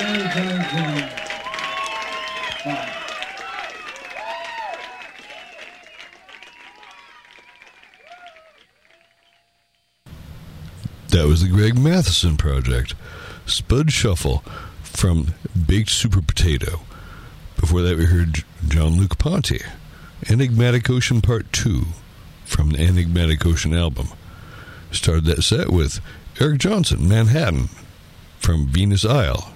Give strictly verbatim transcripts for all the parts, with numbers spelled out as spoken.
Very, very good. Bye. That was the Greg Matheson Project, Spud Shuffle from Baked Super Potato. Before that, we heard John Luke Ponty, Enigmatic Ocean Part two from the Enigmatic Ocean album. Started that set with Eric Johnson, Manhattan, from Venus Isle.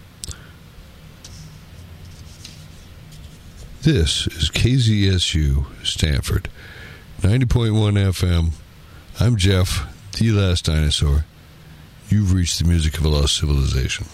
This is K Z S U Stanford, ninety point one F M. I'm Jeff, the last dinosaur. You've reached the music of a lost civilization.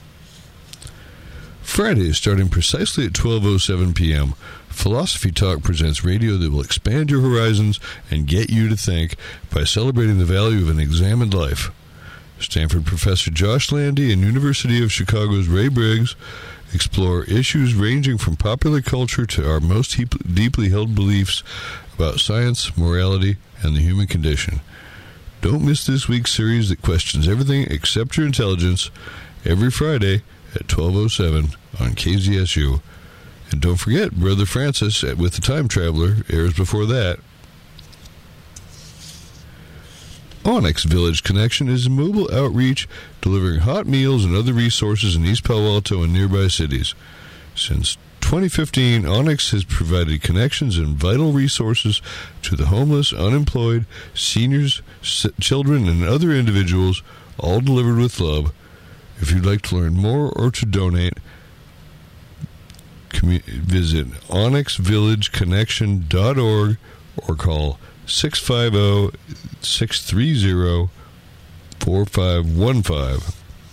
Friday, starting precisely at twelve oh seven p.m., Philosophy Talk presents radio that will expand your horizons and get you to think by celebrating the value of an examined life. Stanford professor Josh Landy and University of Chicago's Ray Briggs explore issues ranging from popular culture to our most heap- deeply held beliefs about science, morality, and the human condition. Don't miss this week's series that questions everything except your intelligence every Friday at twelve oh seven on K Z S U. And don't forget, Brother Francis with the Time Traveler airs before that. Onyx Village Connection is a mobile outreach delivering hot meals and other resources in East Palo Alto and nearby cities. Since twenty fifteen, Onyx has provided connections and vital resources to the homeless, unemployed, seniors, children, and other individuals, all delivered with love. If you'd like to learn more or to donate, commu- visit onyx village connection dot org or call six five zero, six three zero, four five one five.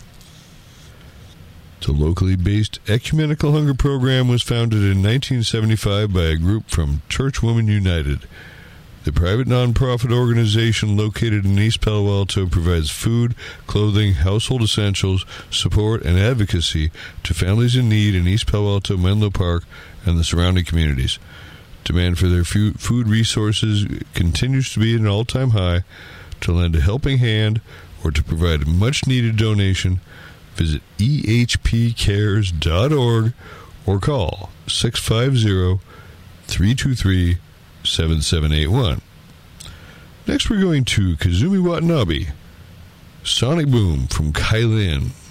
The locally based Ecumenical Hunger Program was founded in nineteen seventy-five by a group from Churchwomen United. The private nonprofit organization located in East Palo Alto provides food, clothing, household essentials, support, and advocacy to families in need in East Palo Alto, Menlo Park, and the surrounding communities. Demand for their food resources continues to be at an all-time high. To lend a helping hand or to provide a much-needed donation, visit e h p cares dot org or call six five zero, three two three, seven seven eight one. Next, we're going to Kazumi Watanabe, Sonic Boom from Kailin.